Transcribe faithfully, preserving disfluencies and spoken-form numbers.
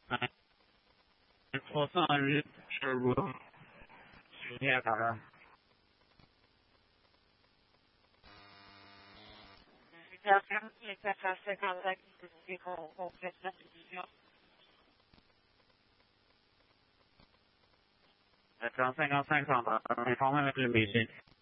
trois cent huit Sherwood. Fini à l'heure. Quelqu'un qui était passé contact et qu'on qu'on fait la division. Le trente cinquante-cinq, informé avec le B G.